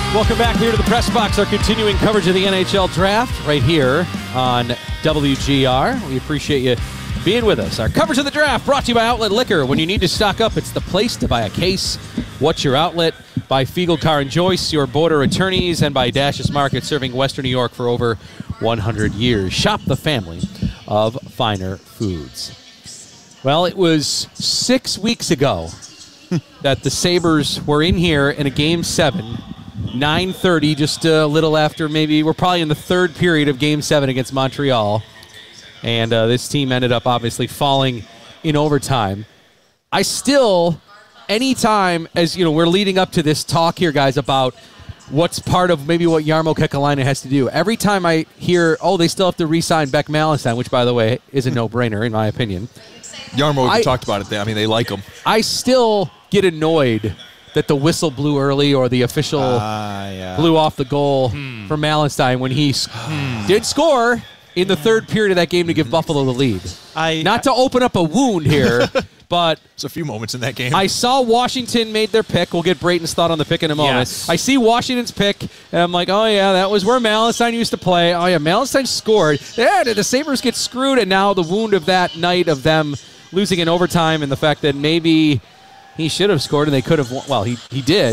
Welcome back here to the Press Box, our continuing coverage of the NHL Draft right here on WGR. We appreciate you being with us. Our coverage of the draft brought to you by Outlet Liquor. When you need to stock up, it's the place to buy a case. What's Your Outlet? By Fiegel Car and Joyce, your border attorneys, and by Dash's Market, serving Western New York for over 100 years. Shop the family of finer foods. Well, it was 6 weeks ago that the Sabres were in here in a Game 7, 9:30, just a little after maybe, we're probably in the third period of Game 7 against Montreal. And this team ended up obviously falling in overtime. I still, anytime, as you know, we're leading up to this talk here, guys, about what's part of maybe what Jarmo Kekalainen has to do. Every time I hear, oh, they still have to re-sign Beck Malenstyn, which, by the way, is a no-brainer in my opinion. Jarmo, we talked about it. I mean, they like him. I still get annoyed that the whistle blew early or the official blew off the goal for Malenstyn when he did score in the third period of that game to give Buffalo the lead. Not to open up a wound here, but there's a few moments in that game. I saw Washington made their pick. We'll get Brayton's thought on the pick in a moment. Yes. I see Washington's pick, and I'm like, oh, yeah, that was where Malenstyn used to play. Oh, yeah, Malenstyn scored. Yeah, did the Sabres get screwed? And now the wound of that night of them losing in overtime and the fact that maybe he should have scored and they could have won. Well, he did.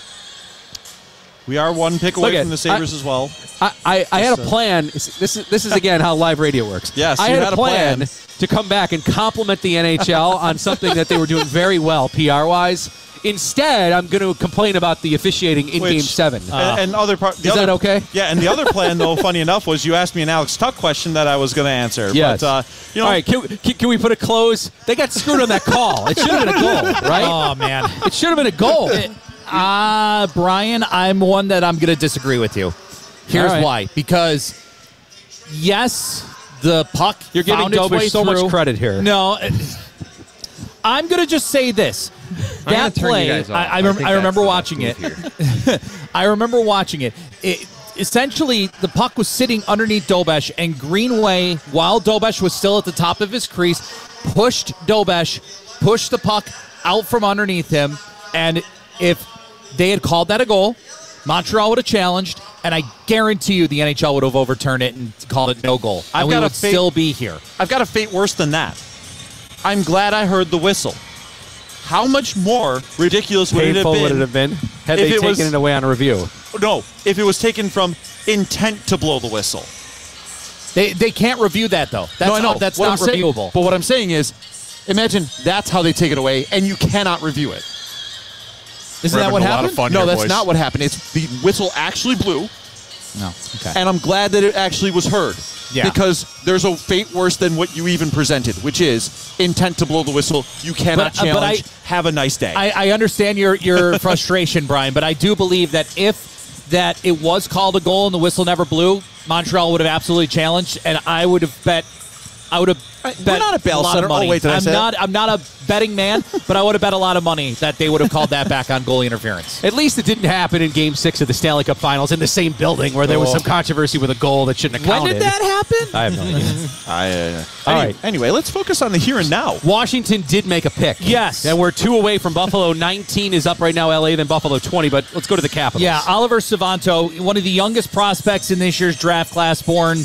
We are one pick away from the Sabres as well. I had a plan. This is again how live radio works. Yes, I had a plan to come back and compliment the NHL on something that they were doing very well PR-wise. Instead, I'm going to complain about the officiating in Game 7. And other part. Is that okay? Yeah, and the other plan, though, funny enough, was you asked me an Alex Tuck question that I was going to answer. Yes. But, all right, can we put a close? They got screwed on that call. It should have been a goal, right? Oh, man. It should have been a goal. Brian, I'm one that I'm going to disagree with you. Here's why. Because, yes, the puck You're giving Dobish so much credit here. No, I'm going to just say this. That play, I remember watching it. I remember watching it. Essentially, the puck was sitting underneath Dobish, and Greenway, while Dobish was still at the top of his crease, pushed the puck out from underneath him, and if they had called that a goal, Montreal would have challenged, and I guarantee you the NHL would have overturned it and called it no goal. And we would still be here. I've got a fate worse than that. I'm glad I heard the whistle. How much more ridiculous would it have been had they taken it away on a review? No, if it was taken from intent to blow the whistle. They can't review that, though. That's not reviewable. But what I'm saying is, imagine that's how they take it away, and you cannot review it. Isn't that what happened? No, that's not what happened. It's the whistle actually blew. No. Okay. And I'm glad that it actually was heard. Yeah. Because there's a fate worse than what you even presented, which is intent to blow the whistle. You cannot challenge. Have a nice day. I understand your frustration, Brian, but I do believe that if it was called a goal and the whistle never blew, Montreal would have absolutely challenged, and I would have bet. We're not a Bell Center. Money. Oh, wait, I'm not a betting man, but I would have bet a lot of money that they would have called that back on goalie interference. At least it didn't happen in Game 6 of the Stanley Cup Finals in the same building where there was some controversy with a goal that shouldn't have counted. When did that happen? I have no idea. All right. Anyway, let's focus on the here and now. Washington did make a pick. Yes. And we're 2 away from Buffalo. 19 is up right now, LA, then Buffalo 20, but let's go to the Capitals. Yeah, Oliver Savanto, one of the youngest prospects in this year's draft class, born,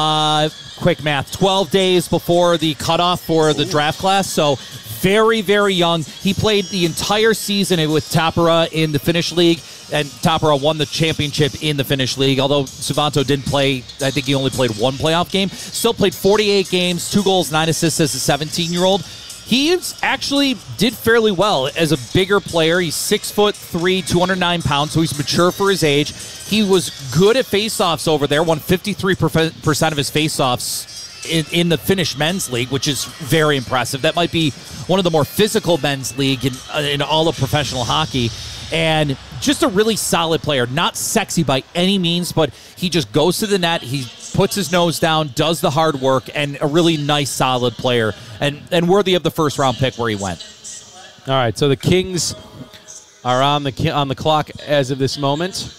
quick math, 12 days before the cutoff for the draft class, so very, very young. He played the entire season with Tappara in the Finnish League, and Tappara won the championship in the Finnish League, although Savanto didn't play. I think he only played one playoff game. Still played 48 games, 2 goals, 9 assists as a 17-year-old. He actually did fairly well as a bigger player. He's 6'3", 209 pounds, so he's mature for his age. He was good at faceoffs over there, won 53% of his faceoffs in the Finnish men's league, which is very impressive. That might be one of the more physical men's league in all of professional hockey. And just a really solid player. Not sexy by any means, but he just goes to the net. He puts his nose down, does the hard work, and a really nice, solid player. And worthy of the first-round pick where he went. All right, so the Kings are on the clock as of this moment.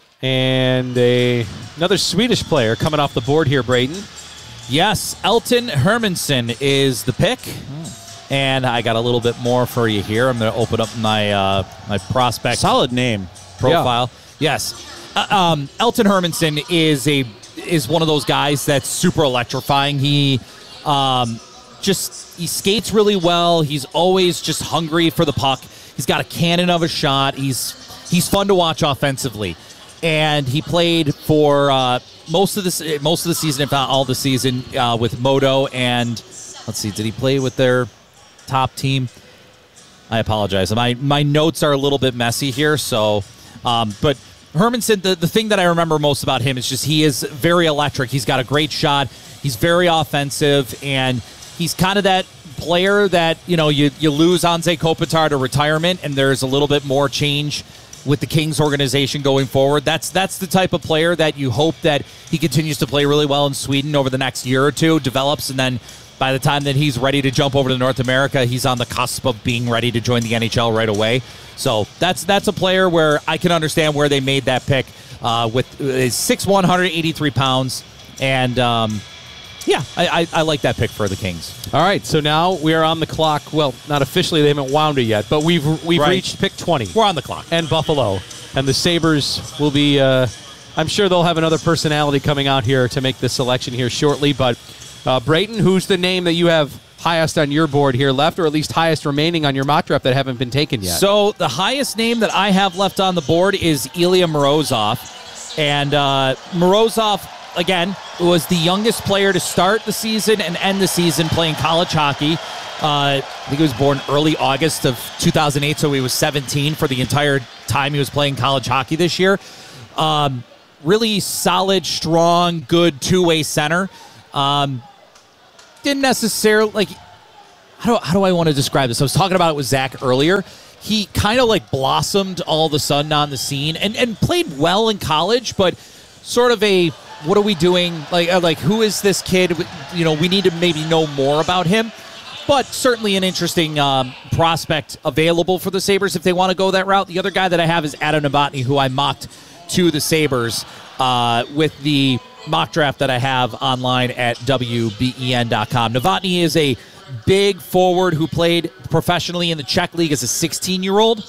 And another Swedish player coming off the board here, Braden. Yes, Elton Hermansson is the pick. And I got a little bit more for you here. I'm going to open up my my prospect solid name profile. Yes. Elton Hermanson is one of those guys that's super electrifying. He skates really well. He's always just hungry for the puck. He's got a cannon of a shot. He's fun to watch offensively. And he played for most of the season, if not all the season, with Modo. And let's see, did he play with their top team? I apologize. My notes are a little bit messy here. So, but Hermanson, the thing that I remember most about him is just he is very electric. He's got a great shot. He's very offensive, and he's kind of that player that, you lose Anze Kopitar to retirement, and there's a little bit more change with the Kings organization going forward. That's the type of player that you hope that he continues to play really well in Sweden over the next year or two, develops, and then by the time that he's ready to jump over to North America, he's on the cusp of being ready to join the NHL right away. So that's a player where I can understand where they made that pick with his 6'1", 183 pounds. And, I like that pick for the Kings. All right, so now we are on the clock. Well, not officially, they haven't wound it yet, but we've reached pick 20. We're on the clock. And Buffalo. And the Sabres will be, I'm sure they'll have another personality coming out here to make the selection here shortly. But Brayton, who's the name that you have highest on your board here left, or at least highest remaining on your mock draft that haven't been taken yet? So the highest name that I have left on the board is Ilya Morozov. And Morozov, again, was the youngest player to start the season and end the season playing college hockey. I think he was born early August of 2008, so he was 17 for the entire time he was playing college hockey this year. Really solid, strong, good two-way center. Didn't necessarily, how do I want to describe this? I was talking about it with Zach earlier. He kind of blossomed all of a sudden on the scene and played well in college, but sort of what are we doing? Who is this kid? We need to maybe know more about him. But certainly an interesting prospect available for the Sabres if they want to go that route. The other guy that I have is Adam Novotny, who I mocked to the Sabres with the mock draft that I have online at WBEN.com. Novotny is a big forward who played professionally in the Czech League as a 16-year-old.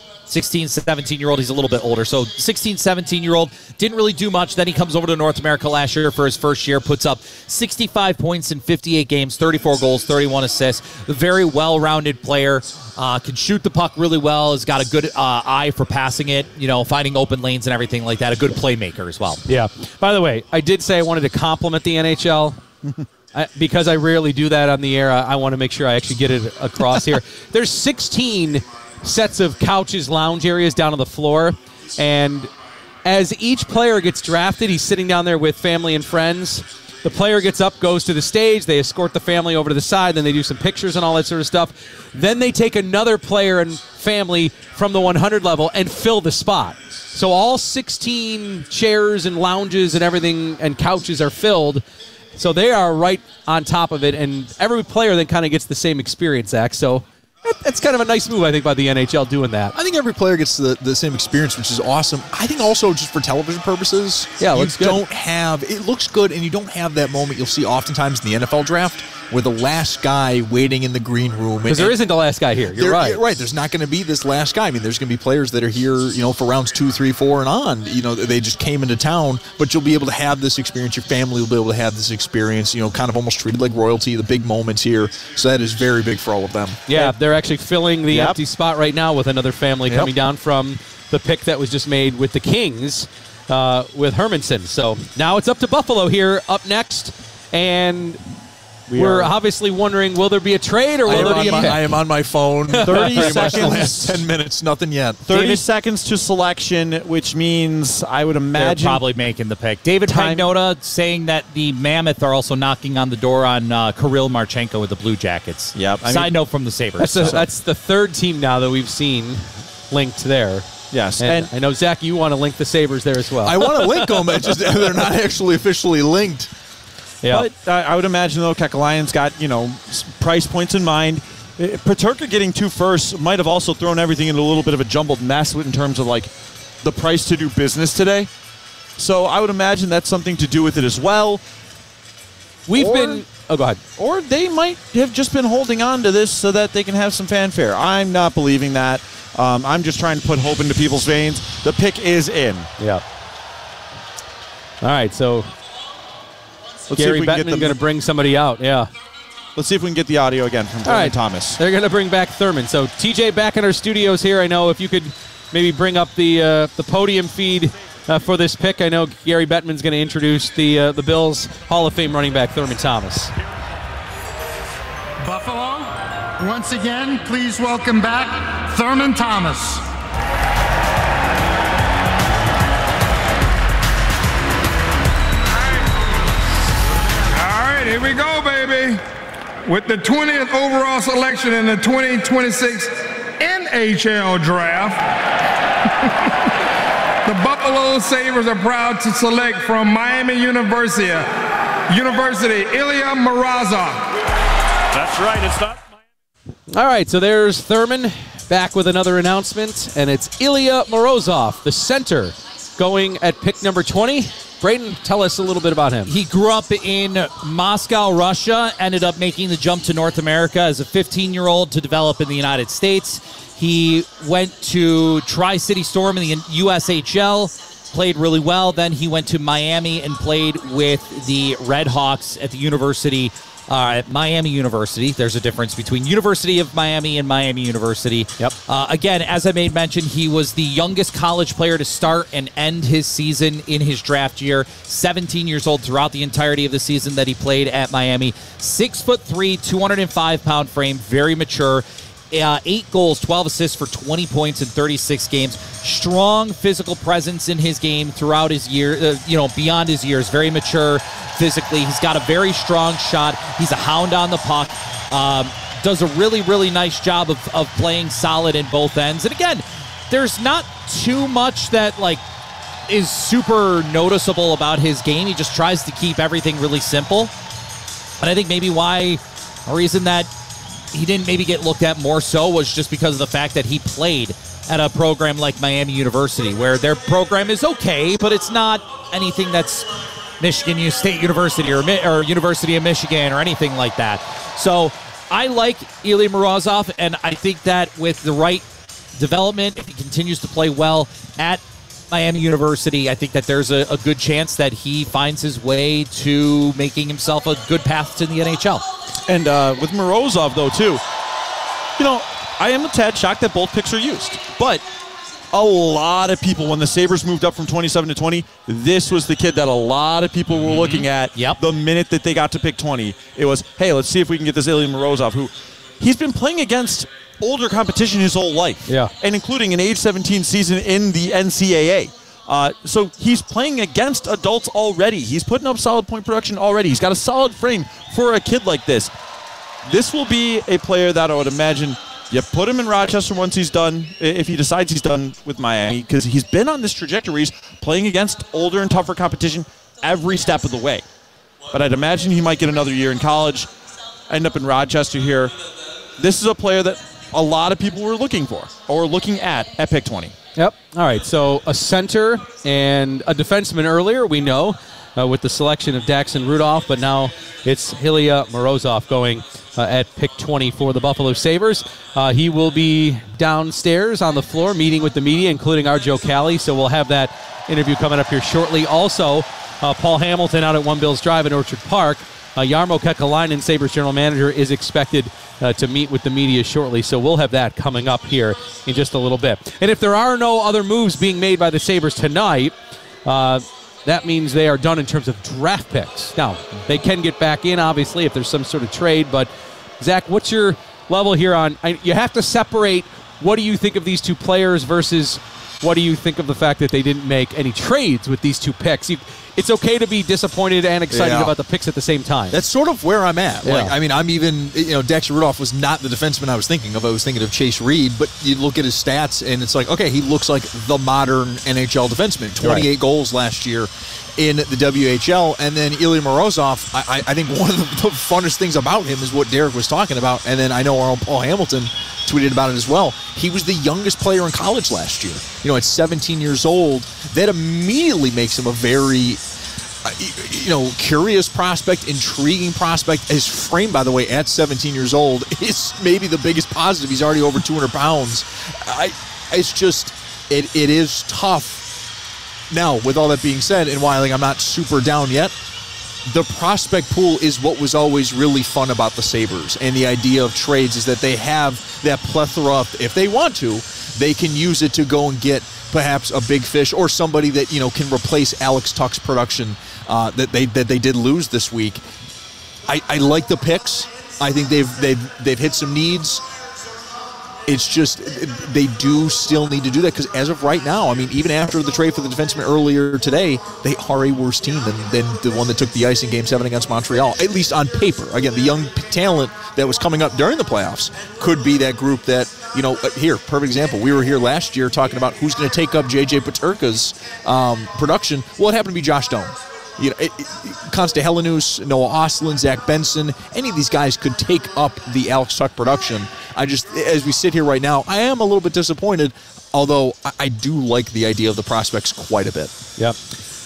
16, 17-year-old. He's a little bit older. So 16, 17-year-old. Didn't really do much. Then he comes over to North America last year for his first year. Puts up 65 points in 58 games, 34 goals, 31 assists. A very well-rounded player. Can shoot the puck really well. Has got a good eye for passing it, finding open lanes and everything like that. A good playmaker as well. Yeah. By the way, I did say I wanted to compliment the NHL. Because I rarely do that on the air, I want to make sure I actually get it across here. There's 16 sets of couches, lounge areas down on the floor, and as each player gets drafted, he's sitting down there with family and friends. The player gets up, goes to the stage, they escort the family over to the side, then they do some pictures and all that sort of stuff. Then they take another player and family from the 100 level and fill the spot. So all 16 chairs and lounges and everything and couches are filled. So they are right on top of it, and every player then kind of gets the same experience, Zach. So that's kind of a nice move, I think, by the NHL doing that. I think every player gets the same experience, which is awesome. I think also just for television purposes, it looks good. It looks good, and you don't have that moment you'll see oftentimes in the NFL draft where the last guy waiting in the green room. Because there isn't the last guy here. You're right. Right. There's not going to be this last guy. I mean, there's going to be players that are here, for rounds 2, 3, 4, and on. They just came into town, but you'll be able to have this experience. Your family will be able to have this experience, kind of almost treated like royalty, the big moments here. So that is very big for all of them. Yeah, they're actually filling the empty spot right now with another family coming down from the pick that was just made with the Kings with Hermanson. So now it's up to Buffalo here up next, and we're obviously wondering, will there be a trade or will there be a pick? I am on my phone. 30 seconds. 10 minutes, nothing yet. 30 seconds to selection, which means I would imagine they're probably making the pick. David Pagnota saying that the Mammoth are also knocking on the door on Kirill Marchenko with the Blue Jackets. Yep. Side note from the Sabres. That's the third team now that we've seen linked there. Yes. And I know, Zach, you want to link the Sabres there as well. I want to link them, but just they're not actually officially linked. Yeah. But I would imagine, though, Kekalion's got, price points in mind. Peterka getting 2 firsts might have also thrown everything into a little bit of a jumbled mess in terms of, the price to do business today. So I would imagine that's something to do with it as well. We've been. Oh, go ahead. Or they might have just been holding on to this so that they can have some fanfare. I'm not believing that. I'm just trying to put hope into people's veins. The pick is in. Yeah. All right, so Gary Bettman going to bring somebody out. Yeah. Let's see if we can get the audio again from Thurman Thomas. They're going to bring back Thurman. So TJ back in our studios here. I know if you could maybe bring up the podium feed for this pick. I know Gary Bettman's going to introduce the Bills Hall of Fame running back Thurman Thomas. Buffalo, once again, please welcome back Thurman Thomas. All right, here we go, baby. With the 20th overall selection in the 2026 NHL Draft, the Buffalo Sabres are proud to select from Miami University, Ilya Morozov. That's right, it's not. All right, so there's Thurman back with another announcement, and it's Ilya Morozov, the center, going at pick number 20. Braden, tell us a little bit about him. He grew up in Moscow, Russia, ended up making the jump to North America as a 15-year-old to develop in the United States. He went to Tri-City Storm in the USHL, played really well. Then he went to Miami and played with the Red Hawks at the University at Miami University. There's a difference between University of Miami and Miami University. Yep. Again, as I made mention, he was the youngest college player to start and end his season in his draft year. 17 years old throughout the entirety of the season that he played at Miami. 6'3", 205-pound frame, very mature. 8 goals, 12 assists for 20 points in 36 games. Strong physical presence in his game throughout his year, beyond his years. Very mature physically. He's got a very strong shot. He's a hound on the puck. Does a really, really nice job of playing solid in both ends. And again, there's not too much that is super noticeable about his game. He just tries to keep everything really simple. And I think maybe a reason that he didn't maybe get looked at more so was just because of the fact that he played at a program like Miami University, where their program is okay, but it's not anything that's Michigan State University or University of Michigan or anything like that. So I like Ilya Morozov, and I think that with the right development, if he continues to play well at Miami University, I think that there's a good chance that he finds his way to making himself a good path to the NHL. And with Morozov, though, too, I am a tad shocked that both picks are used. But a lot of people, when the Sabres moved up from 27 to 20, this was the kid that a lot of people were looking at the minute that they got to pick 20. It was, hey, let's see if we can get this Ilya Morozov, who he's been playing against older competition his whole life. Yeah. And including an age 17 season in the NCAA. So he's playing against adults already. He's putting up solid point production already. He's got a solid frame for a kid like this. This will be a player that I would imagine you put him in Rochester once he's done, if he decides he's done with Miami, because he's been on this trajectory. He's playing against older and tougher competition every step of the way. But I'd imagine he might get another year in college, end up in Rochester here. This is a player that a lot of people were looking for or looking at pick 20. Yep. All right, so a center and a defenseman earlier, we know, with the selection of Daxon Rudolph, but now it's Ilya Morozov going at pick 20 for the Buffalo Sabres. He will be downstairs on the floor meeting with the media, including our Joe Cali, so we'll have that interview coming up here shortly. Also, Paul Hamilton out at One Bills Drive in Orchard Park. Jarmo Kekalainen, Sabres general manager, is expected to meet with the media shortly, so we'll have that coming up here in just a little bit. And if there are no other moves being made by the Sabres tonight, that means they are done in terms of draft picks. Now, they can get back in, obviously, if there's some sort of trade, but Zach, what's your level here on, you have to separate what do you think of these two players versus what do you think of the fact that they didn't make any trades with these two picks? It's okay to be disappointed and excited about the picks at the same time. That's sort of where I'm at. Yeah. I'm even, Daxon Rudolph was not the defenseman I was thinking of. I was thinking of Chase Reed, but you look at his stats and it's like, okay, he looks like the modern NHL defenseman. 28 goals last year in the WHL. And then Ilya Morozov, I think one of the funnest things about him is what Derek was talking about. And then I know our own Paul Hamilton tweeted about it as well. He was the youngest player in college last year. At 17 years old. That immediately makes him a very curious prospect, intriguing prospect. His frame, by the way, at 17 years old, is maybe the biggest positive. He's already over 200 pounds. It is tough. Now, with all that being said, and while I'm not super down yet, the prospect pool is what was always really fun about the Sabres. And the idea of trades is that they have that plethora of, if they want to, they can use it to go and get perhaps a big fish or somebody that, can replace Alex Tuch's production that they did lose this week. I like the picks. I think they've hit some needs. It's just they do still need to do that because as of right now, I mean, even after the trade for the defenseman earlier today, they are a worse team than the one that took the ice in Game 7 against Montreal, at least on paper. Again, the young talent that was coming up during the playoffs could be that group that, here, perfect example. We were here last year talking about who's going to take up J.J. Peterka's production. Well, it happened to be Josh Doan. Konsta Helenius, Noah Ostlund, Zach Benson, any of these guys could take up the Alex Tuch production. As we sit here right now, I am a little bit disappointed, although I do like the idea of the prospects quite a bit. Yep.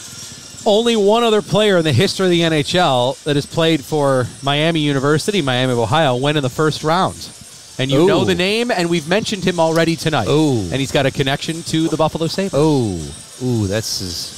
Only one other player in the history of the NHL that has played for Miami University, Miami of Ohio, went in the first round. And you know the name, and we've mentioned him already tonight. Oh. And he's got a connection to the Buffalo Sabres. That's his...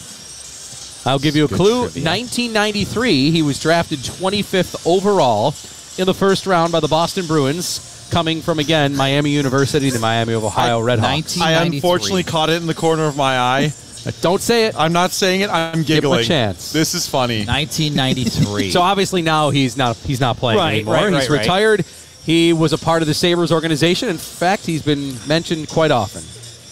I'll give you a clue. Trivia. 1993, he was drafted 25th overall in the first round by the Boston Bruins, coming from, again, Miami University, the Miami of Ohio Redhawks. I unfortunately caught it in the corner of my eye. Don't say it. I'm not saying it. I'm giggling. Give him a chance. This is funny. 1993. So obviously now he's not playing anymore. He's right. retired. He was a part of the Sabres organization. In fact, he's been mentioned quite often.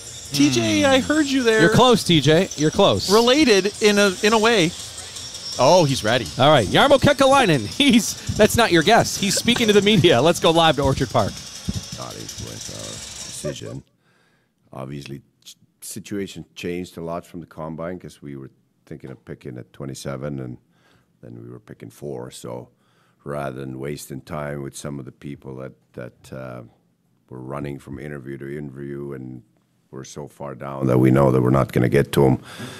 TJ, I heard you there. You're close, TJ. You're close. Related in a way. Oh, he's ready. All right, Jarmo Kekalainen. That's not your guess. He's speaking to the media. Let's go live to Orchard Park. Not influence our decision. Obviously, situation changed a lot from the combine because we were thinking of picking at 27, and then we were picking 4. So rather than wasting time with some of the people that were running from interview to interview and we're so far down that we know that we're not going to get to them.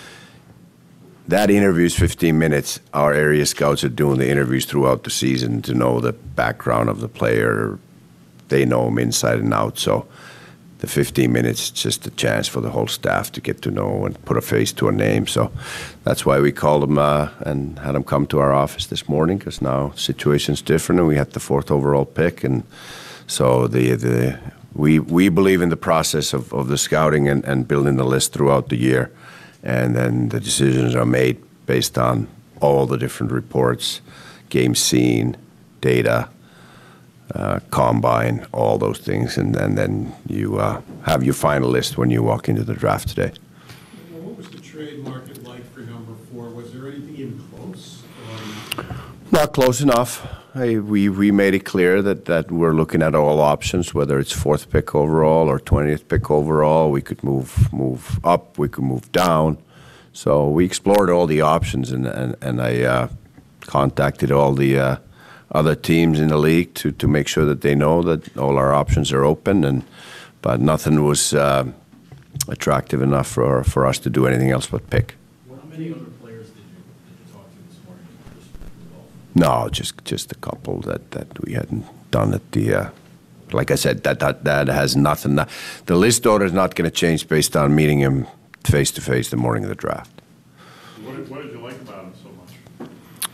That interview is 15 minutes. Our area scouts are doing the interviews throughout the season to know the background of the player. They know him inside and out. So the 15 minutes is just a chance for the whole staff to get to know and put a face to a name. So that's why we called him and had him come to our office this morning, because now the situation's different and we had the 4th overall pick. And so we believe in the process of the scouting and building the list throughout the year. And then the decisions are made based on all the different reports, game seen, data, combine, all those things. And then you have your final list when you walk into the draft today. What was the trade market like for number 4? Was there anything even close? Not close enough. We made it clear that we're looking at all options, whether it's 4th pick overall or 20th pick overall. We could move up, we could move down. So we explored all the options, and I contacted all the other teams in the league to make sure that they know that all our options are open. But nothing was attractive enough for us to do anything else but pick. How many other players did you talk to this morning? No, just a couple that we hadn't done at the. Like I said, that has nothing. The list order is not going to change based on meeting him face to face the morning of the draft. What did you like about him so much?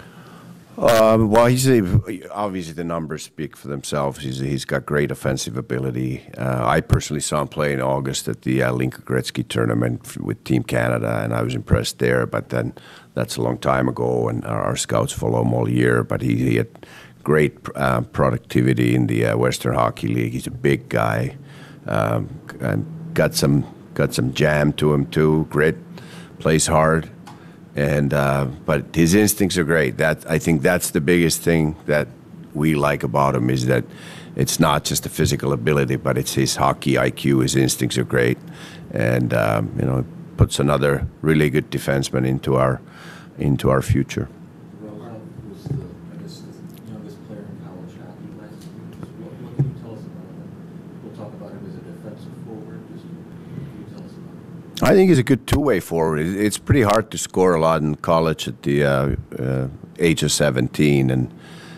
Well, obviously the numbers speak for themselves. He's got great offensive ability. I personally saw him play in August at the Linka Gretzky tournament with Team Canada, and I was impressed there. But then that's a long time ago, and our scouts follow him all year. But he had great productivity in the Western Hockey League. He's a big guy, and got some jam to him too. Grit, plays hard. And but his instincts are great. I think that's the biggest thing that we like about him, is that it's not just the physical ability, but it's his hockey IQ. His instincts are great, and puts another really good defenseman into our future. Roland was this player in college hockey last year. What can you tell us about him? We'll talk about him as a defensive forward. What can you tell us about him? I think he's a good two-way forward. It's pretty hard to score a lot in college at the age of 17, and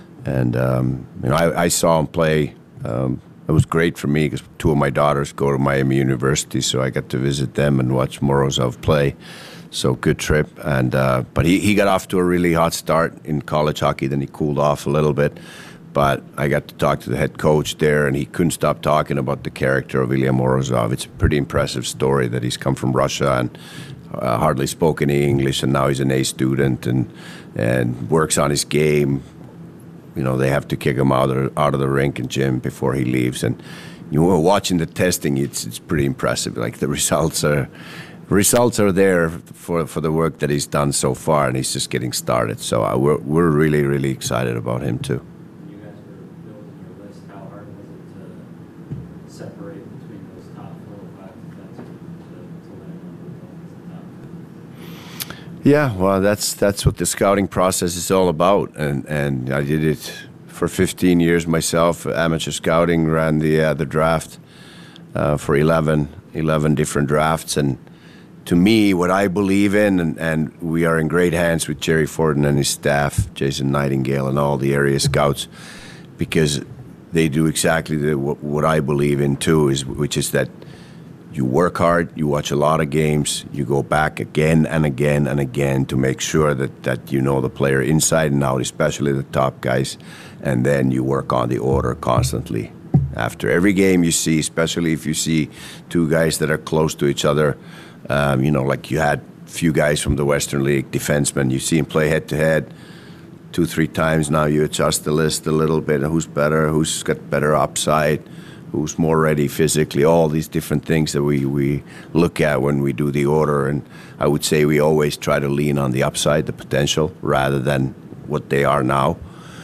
I saw him play. It was great for me because two of my daughters go to Miami University, so I got to visit them and watch Morozov play. So good trip, and but he got off to a really hot start in college hockey. Then he cooled off a little bit. But I got to talk to the head coach there, and he couldn't stop talking about the character of Ilya Morozov. It's a pretty impressive story that he's come from Russia and hardly spoke any English, and now he's an A student and works on his game. You know, they have to kick him out of the rink and gym before he leaves. And you were watching the testing; it's pretty impressive. Like the results are there for the work that he's done so far, and he's just getting started. So we're really, really excited about him too. When you guys were building your list, how hard was it to separate between those top 4 or 5 defensemen to land on the top? Yeah, well, that's what the scouting process is all about, and I did it for 15 years myself. Amateur scouting, ran the draft for 11 different drafts, and to me, what I believe in, and we are in great hands with Jerry Forden and his staff, Jason Nightingale and all the area scouts, because they do exactly what I believe in too, which is that you work hard, you watch a lot of games, you go back again and again and again to make sure that you know the player inside and out, especially the top guys, and then you work on the order constantly. After every game you see, especially if you see two guys that are close to each other, like you had a few guys from the Western League, defensemen, you see them play head-to-head 2-3 times. Now you adjust the list a little bit, who's better, who's got better upside, who's more ready physically, all these different things that we look at when we do the order. And I would say we always try to lean on the upside, the potential, rather than what they are now.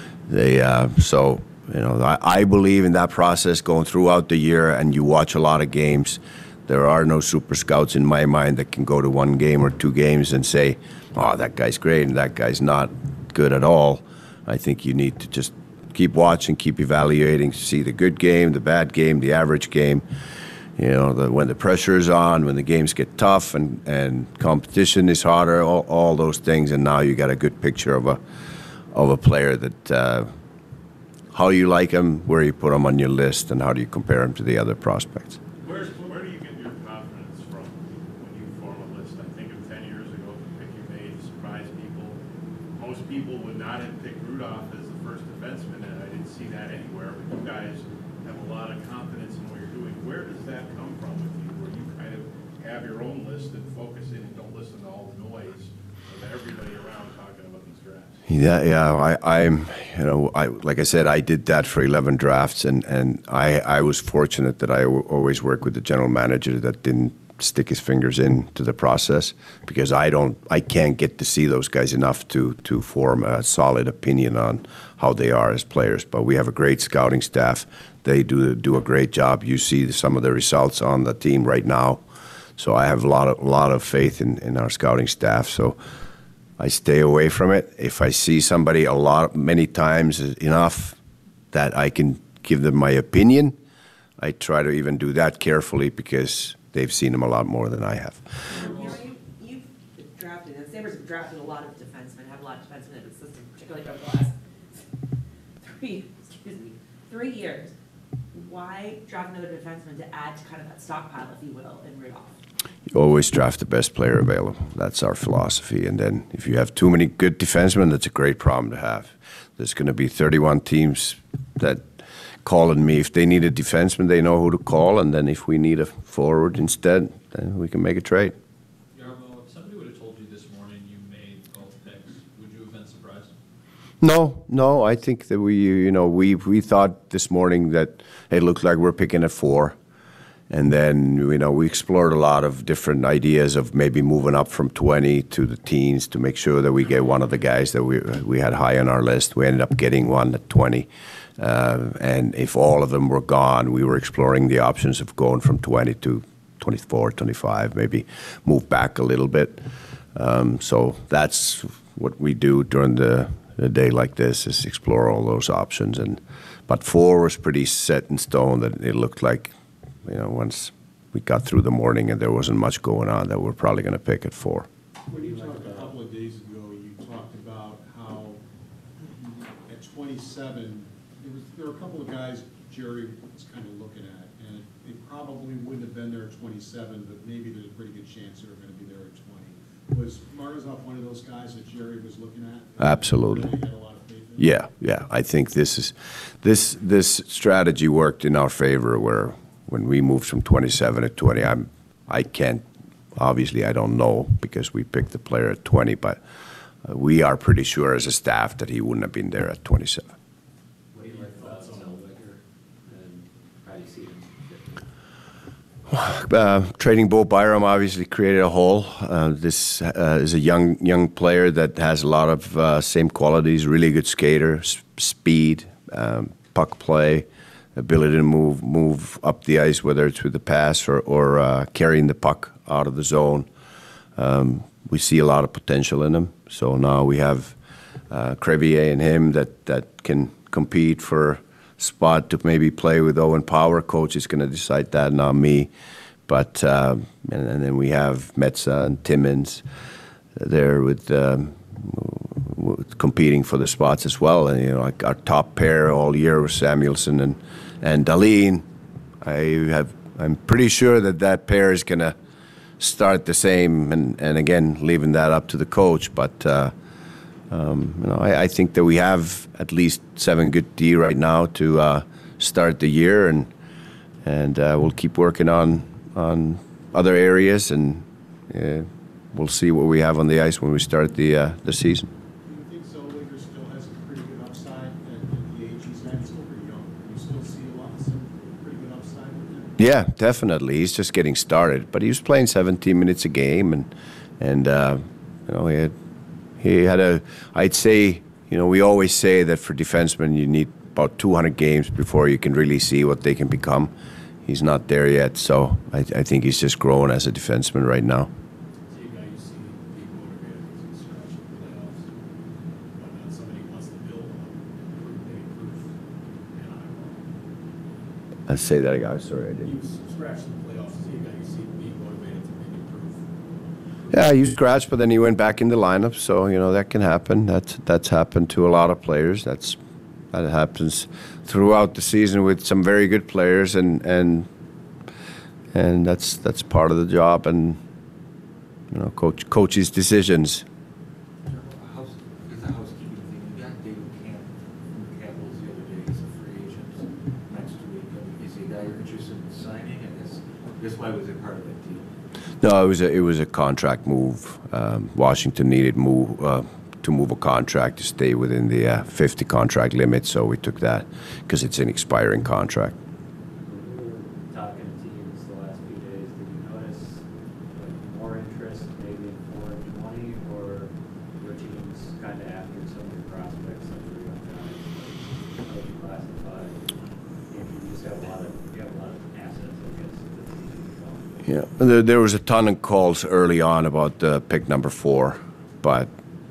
I believe in that process going throughout the year, and you watch a lot of games. There are no super scouts in my mind that can go to 1 game or 2 games and say, oh, that guy's great and that guy's not good at all. I think you need to just keep watching, keep evaluating, see the good game, the bad game, the average game. When the pressure is on, when the games get tough and competition is harder, all those things. And now you got a good picture of a player that how you like him, where you put him on your list, and how do you compare him to the other prospects. Where do you get your confidence from when you form a list? I think of 10 years ago, the pick you made surprised people. Most people would not have picked Rudolph as the first defenseman, and I didn't see that anywhere. But you guys have a lot of confidence in what you're doing. Where does that come from with you, where you kind of have your own list and focus in and don't listen to all the noise of everybody around talking about these drafts? Like I said, I did that for 11 drafts, and I was fortunate that I always worked with the general manager that didn't stick his fingers into the process, because I can't get to see those guys enough to form a solid opinion on how they are as players. But we have a great scouting staff. They do a great job. You see some of the results on the team right now. So I have a lot of faith in our scouting staff. So I stay away from it. If I see somebody many times enough that I can give them my opinion, I try to even do that carefully, because they've seen them a lot more than I have. You've drafted, and Sabres have drafted a lot of defensemen, have a lot of defensemen in the system, particularly over the last 3 years. Why draft another defenseman to add to kind of that stockpile, if you will, in Rudolph? You always draft the best player available. That's our philosophy. And then if you have too many good defensemen, that's a great problem to have. There's going to be 31 teams that call on me. If they need a defenseman, they know who to call. And then if we need a forward instead, then we can make a trade. Jarmo, if somebody would have told you this morning you made both picks, would you have been surprised? No. I think that we thought this morning that it looked like we're picking at 4. And then, we explored a lot of different ideas of maybe moving up from 20 to the teens to make sure that we get one of the guys that we had high on our list. We ended up getting one at 20. And if all of them were gone, we were exploring the options of going from 20 to 24, 25, maybe move back a little bit. So that's what we do during a day like this, is explore all those options. But 4 was pretty set in stone, that it looked like, once we got through the morning and there wasn't much going on, that we're probably going to pick at 4. When you talked a couple of days ago, you talked about how at 27, there were a couple of guys Jerry was kind of looking at, and they probably wouldn't have been there at 27, but maybe there's a pretty good chance they were going to be there at 20. Was Martuzov one of those guys that Jerry was looking at? Absolutely. Really had a lot of faith in? Yeah. I think this strategy worked in our favor, where when we moved from 27 to 20, I can't, obviously I don't know because we picked the player at 20, but we are pretty sure as a staff that he wouldn't have been there at 27. What are your thoughts on Licker, and how do you see him? Trading Bo Byram obviously created a hole. This is a young player that has a lot of same qualities, really good skater, speed, puck play, ability to move up the ice, whether it's with the pass or carrying the puck out of the zone. We see a lot of potential in him. So now we have Crevier and him that can compete for spot to maybe play with Owen Power. Coach is going to decide that, not me. But and then we have Metza and Timmins there with competing for the spots as well. And like our top pair all year was Samuelson and Dahlin. I'm pretty sure that pair is going to start the same. And again, leaving that up to the coach. But I think that we have at least 7 good D right now to start the year, and we'll keep working on other areas, and we'll see what we have on the ice when we start the season. Do you think Zellweger still has a pretty good upside at the age he's at? He's still pretty young. Do you still see some pretty good upside with him? Yeah, definitely. He's just getting started, but he was playing 17 minutes a game, and he had a. I'd say, we always say that for defensemen you need about 200 games before you can really see what they can become. He's not there yet, so I think he's just growing as a defenseman right now. So you guys see being motivated to stretch the playoffs, but somebody wants to build on improve. I'll say that again. Sorry, I didn't. You scratch the playoffs, so you guys see being motivated to maybe improve. Yeah, you scratched, but then he went back in the lineup, so that can happen. That's happened to a lot of players. That happens throughout the season with some very good players, and that's part of the job, and coach's decisions. It's a housekeeping thing. You got David Camp from the Capitals the other day. He's a free agent next week. Is he a guy you're interested in signing? I guess why was it part of that deal? No, it was a contract move. Washington needed to move a contract to stay within the 50 contract limit, so we took that because it's an expiring contract. Talking to teams the last few days, did you notice more interest maybe in 4 and 20, or your teams kind of after some of your prospects, some of your young guys, like classified? You just have a lot of assets, I guess. Yeah, there was a ton of calls early on about pick number 4, but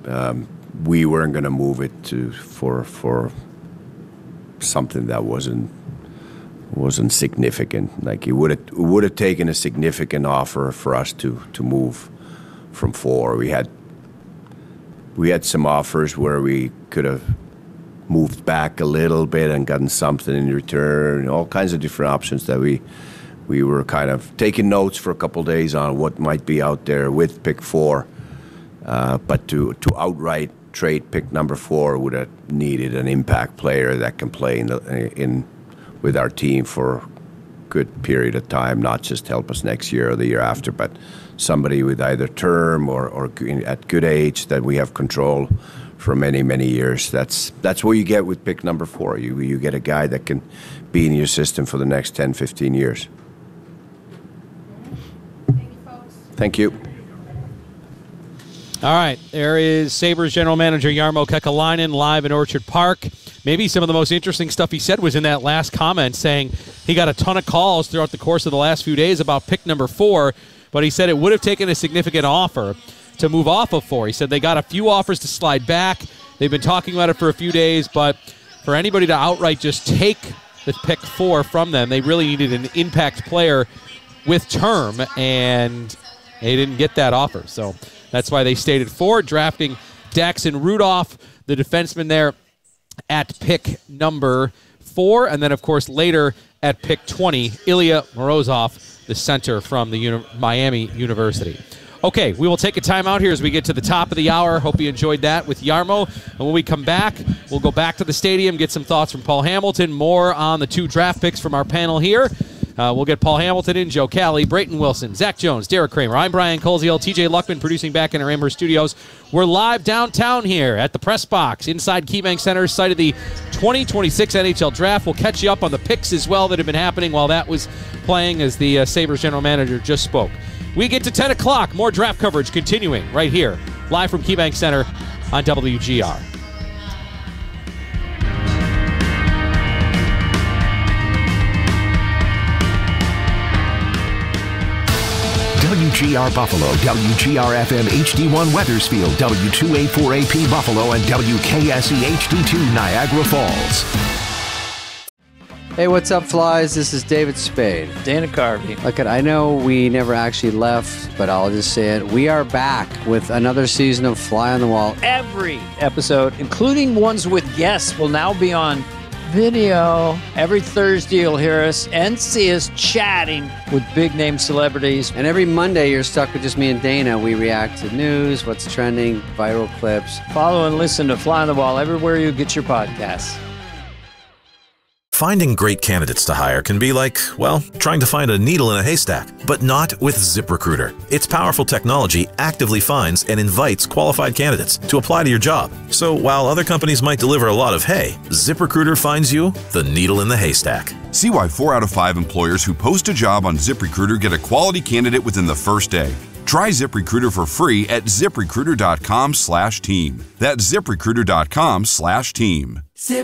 we weren't going to move it for something that wasn't significant. Like it would have taken a significant offer for us to move from 4. We had some offers where we could have moved back a little bit and gotten something in return. All kinds of different options that we were kind of taking notes for a couple of days on what might be out there with pick 4. But to outright trade pick number 4 would have needed an impact player that can play in with our team for a good period of time, not just help us next year or the year after, but somebody with either term or at good age that we have control for many, many years. That's what you get with pick number 4. You get a guy that can be in your system for the next 10, 15 years. Thank you, folks. Thank you. All right, there is Sabres general manager Jarmo Kekalainen live in Orchard Park. Maybe some of the most interesting stuff he said was in that last comment, saying he got a ton of calls throughout the course of the last few days about pick number 4, but he said it would have taken a significant offer to move off of 4. He said they got a few offers to slide back. They've been talking about it for a few days, but for anybody to outright just take the pick 4 from them, they really needed an impact player with term, and they didn't get that offer. So that's why they stayed at 4, drafting Daxon Rudolph, the defenseman there, at pick number 4. And then, of course, later at pick 20, Ilya Morozov, the center from the Miami University. Okay, we will take a timeout here as we get to the top of the hour. Hope you enjoyed that with Jarmo. And when we come back, we'll go back to the stadium, get some thoughts from Paul Hamilton, more on the 2 draft picks from our panel here. We'll get Paul Hamilton in, Joe Cali, Brayton Wilson, Zach Jones, Derek Kramer. I'm Brian Koziel, TJ Luckman producing back in our Amherst studios. We're live downtown here at the Press Box inside KeyBank Center, site of the 2026 NHL Draft. We'll catch you up on the picks as well that have been happening while that was playing, as the Sabres general manager just spoke. We get to 10 o'clock. More draft coverage continuing right here, live from KeyBank Center on WGR. WGR Buffalo, WGR-FM HD1 Wethersfield, W284AP Buffalo, and WKSE HD2 Niagara Falls. Hey, what's up, Flies? This is David Spade. Dana Carvey. Look, I know we never actually left, but I'll just say it. We are back with another season of Fly on the Wall. Every episode, including ones with guests, will now be on video. Every Thursday, you'll hear us and see us chatting with big-name celebrities. And every Monday, you're stuck with just me and Dana. We react to news, what's trending, viral clips. Follow and listen to Fly on the Wall everywhere you get your podcasts. Finding great candidates to hire can be like, well, trying to find a needle in a haystack, but not with ZipRecruiter. Its powerful technology actively finds and invites qualified candidates to apply to your job. So while other companies might deliver a lot of hay, ZipRecruiter finds you the needle in the haystack. See why 4 out of 5 employers who post a job on ZipRecruiter get a quality candidate within the first day. Try ZipRecruiter for free at ZipRecruiter.com/team. That's ZipRecruiter.com/team.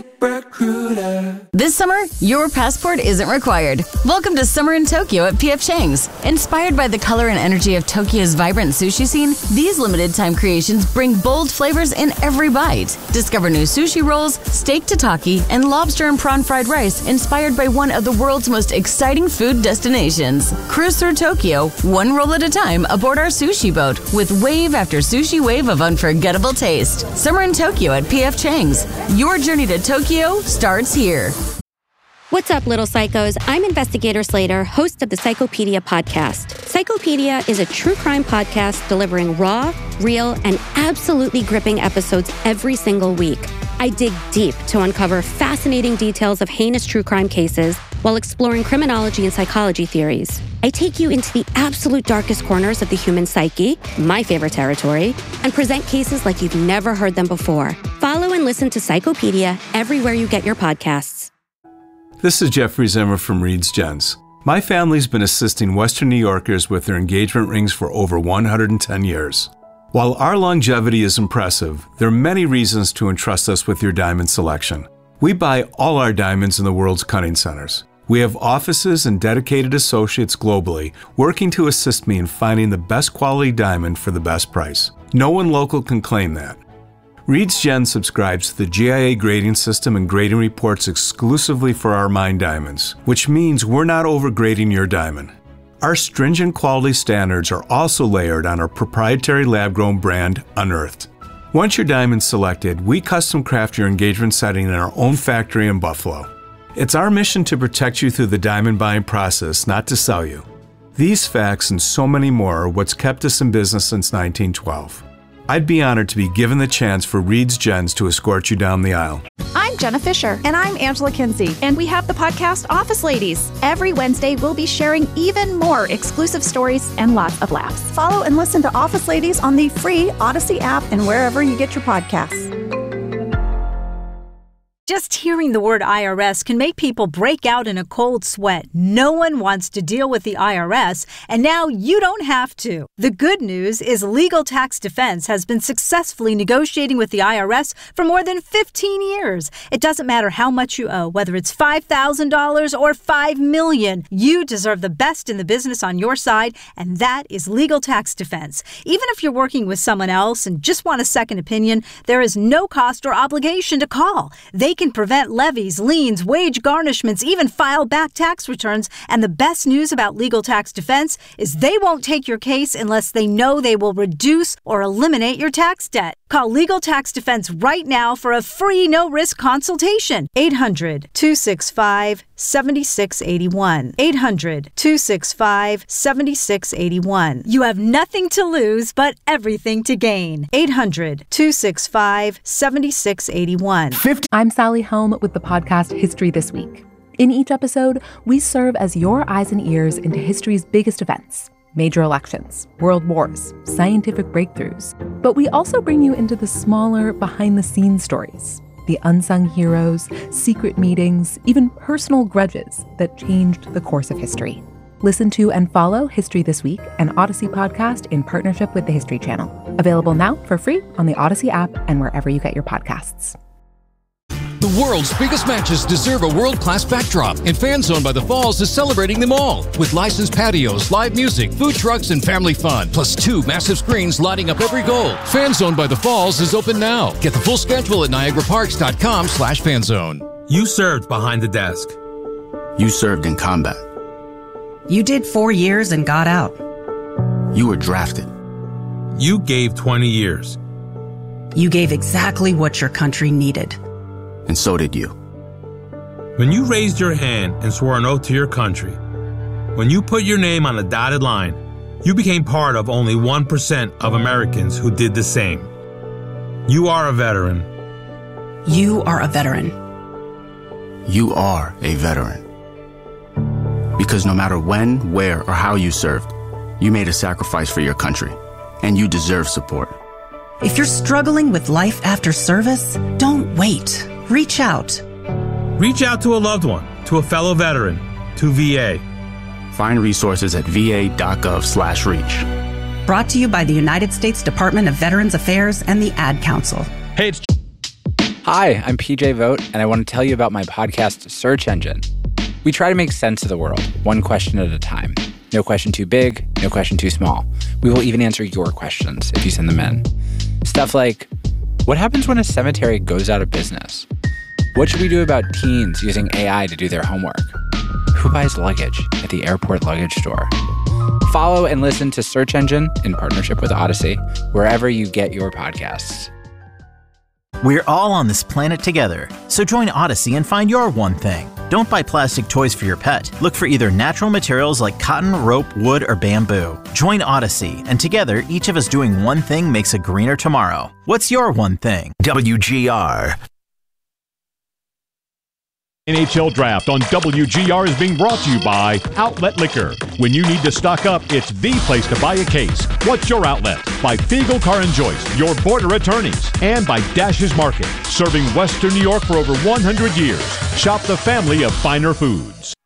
ZipRecruiter. This summer, your passport isn't required. Welcome to Summer in Tokyo at P.F. Chang's. Inspired by the color and energy of Tokyo's vibrant sushi scene, these limited-time creations bring bold flavors in every bite. Discover new sushi rolls, steak tataki, and lobster and prawn fried rice inspired by one of the world's most exciting food destinations. Cruise through Tokyo, one roll at a time aboard our sushi boat, with wave after sushi wave of unforgettable taste. Summer in Tokyo at P.F. Chang's. Your journey to Tokyo starts here. What's up, little psychos? I'm Investigator Slater, host of the Psychopedia podcast. Psychopedia is a true crime podcast delivering raw, real, and absolutely gripping episodes every single week. I dig deep to uncover fascinating details of heinous true crime cases while exploring criminology and psychology theories. I take you into the absolute darkest corners of the human psyche, my favorite territory, and present cases like you've never heard them before. Follow and listen to Psychopedia everywhere you get your podcasts. This is Jeffrey Zimmer from Reed's Gents. My family's been assisting Western New Yorkers with their engagement rings for over 110 years. While our longevity is impressive, there are many reasons to entrust us with your diamond selection. We buy all our diamonds in the world's cutting centers. We have offices and dedicated associates globally working to assist me in finding the best quality diamond for the best price. No one local can claim that. Reed's Gen subscribes to the GIA grading system and grading reports exclusively for our mined diamonds, which means we're not overgrading your diamond. Our stringent quality standards are also layered on our proprietary lab-grown brand, Unearthed. Once your diamond's selected, we custom craft your engagement setting in our own factory in Buffalo. It's our mission to protect you through the diamond buying process, not to sell you. These facts and so many more are what's kept us in business since 1912. I'd be honored to be given the chance for Reed's Gens to escort you down the aisle. I'm Jenna Fisher. And I'm Angela Kinsey. And we have the podcast Office Ladies. Every Wednesday, we'll be sharing even more exclusive stories and lots of laughs. Follow and listen to Office Ladies on the free Odyssey app and wherever you get your podcasts. Just hearing the word IRS can make people break out in a cold sweat. No one wants to deal with the IRS, and now you don't have to. The good news is Legal Tax Defense has been successfully negotiating with the IRS for more than 15 years. It doesn't matter how much you owe, whether it's $5,000 or $5 million. You deserve the best in the business on your side, and that is Legal Tax Defense. Even if you're working with someone else and just want a second opinion, there is no cost or obligation to call. They can prevent levies, liens, wage garnishments, even file back tax returns. And the best news about Legal Tax Defense is they won't take your case unless they know they will reduce or eliminate your tax debt. Call Legal Tax Defense right now for a free no-risk consultation. 800-265-7681. 800-265-7681. You have nothing to lose but everything to gain. 800-265-7681. I'm Sally Helm with the podcast History This Week. In each episode, we serve as your eyes and ears into history's biggest events. Major elections, world wars, scientific breakthroughs. But we also bring you into the smaller, behind-the-scenes stories. The unsung heroes, secret meetings, even personal grudges that changed the course of history. Listen to and follow History This Week, an Odyssey podcast in partnership with the History Channel. Available now for free on the Odyssey app and wherever you get your podcasts. The world's biggest matches deserve a world-class backdrop, and Fan Zone by the Falls is celebrating them all with licensed patios, live music, food trucks, and family fun, plus 2 massive screens lighting up every goal. Fan Zone by the Falls is open now. Get the full schedule at niagaraparks.com/fanzone. You served behind the desk. You served in combat. You did 4 years and got out. You were drafted. You gave 20 years. You gave exactly what your country needed. And so did you. When you raised your hand and swore an oath to your country, when you put your name on a dotted line, you became part of only 1% of Americans who did the same. You are a veteran. You are a veteran. You are a veteran. Because no matter when, where, or how you served, you made a sacrifice for your country, and you deserve support. If you're struggling with life after service, don't wait. Reach out. Reach out to a loved one, to a fellow veteran, to VA. Find resources at va.gov/reach. Brought to you by the United States Department of Veterans Affairs and the Ad Council. Hey, Hi, I'm PJ Vogt, and I want to tell you about my podcast, Search Engine. We try to make sense of the world, one question at a time. No question too big, no question too small. We will even answer your questions if you send them in. Stuff like, what happens when a cemetery goes out of business? What should we do about teens using AI to do their homework? Who buys luggage at the airport luggage store? Follow and listen to Search Engine in partnership with Odyssey, wherever you get your podcasts. We're all on this planet together, so join Odyssey and find your one thing. Don't buy plastic toys for your pet. Look for either natural materials like cotton, rope, wood, or bamboo. Join Odyssey, and together, each of us doing one thing makes a greener tomorrow. What's your one thing? WGR. NHL Draft on WGR is being brought to you by Outlet Liquor. When you need to stock up, it's the place to buy a case. What's your outlet? By Fiegel Car and Joyce, your border attorneys. And by Dash's Market, serving Western New York for over 100 years. Shop the family of finer foods.